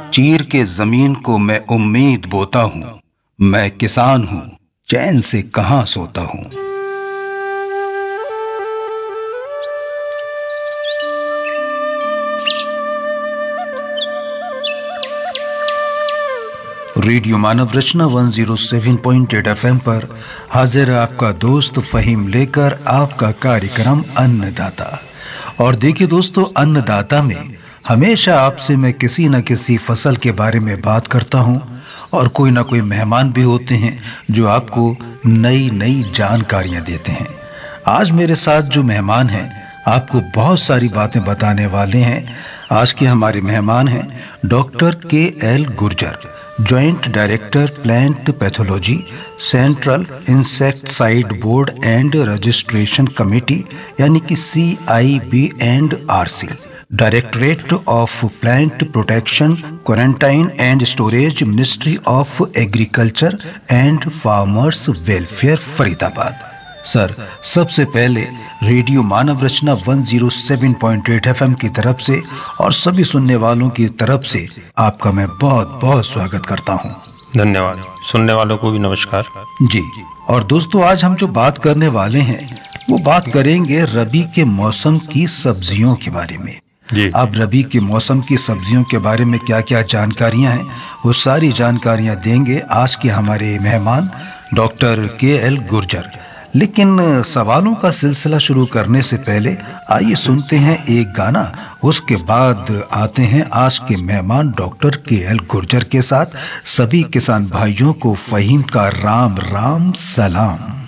चीर के जमीन को मैं उम्मीद बोता हूँ, मैं किसान हूँ, चैन से कहाँ सोता हूँ। रेडियो मानव रचना 107.8 FM पर हाजिर है आपका दोस्त फहीम लेकर आपका कार्यक्रम अन्नदाता। और देखिए दोस्तों, अन्नदाता में हमेशा आपसे मैं किसी न किसी फसल के बारे में बात करता हूं और कोई ना कोई मेहमान भी होते हैं जो आपको नई नई जानकारियां देते हैं। आज मेरे साथ जो मेहमान हैं आपको बहुत सारी बातें बताने वाले हैं। आज के हमारे मेहमान हैं doctor KL Gurjar, joint director plant pathology, central insecticide board and registration committee यानी कि CIB&RC, directorate of plant protection, quarantine and storage, ministry of agriculture and farmers welfare, Faridabad. Sir, सबसे पहले रेडियो मानव रचना 107.8 FM की तरफ से और सभी सुनने वालों की तरफ से आपका मैं बहुत बहुत स्वागत करता हूं। धन्यवाद। सुनने वालों को भी नमस्कार जी। और दोस्तों, आज हम जो बात करने वाले हैं वो बात करेंगे रबी के मौसम की सब्जियों के बारे में जी। अब रबी के मौसम की सब्जियों के बारे में क्या क्या जानकारियां हैं वो सारी जानकारियां देंगे आज के हमारे मेहमान डॉक्टर KL गुर्जर। लेकिन सवालों का सिलसिला शुरू करने से पहले आइए सुनते हैं एक गाना, उसके बाद आते हैं आज के मेहमान डॉक्टर KL गुर्जर के साथ। सभी किसान भाइयों को फहीम का राम राम सलाम।